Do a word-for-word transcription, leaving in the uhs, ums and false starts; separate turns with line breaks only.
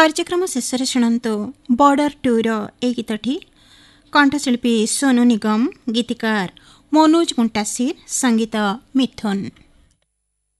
କାର୍ଯ୍ୟକ୍ରମ ଶେଷରେ ଶୁଣନ୍ତୁ ବର୍ଡର ଟୁର ଏହି ଗୀତଟି। କଣ୍ଠଶିଳ୍ପୀ ସୋନୁ ନିଗମ, ଗୀତିକାର ମନୋଜ ମୁଣ୍ଟାସିର, ସଙ୍ଗୀତ ମିଥୁନ।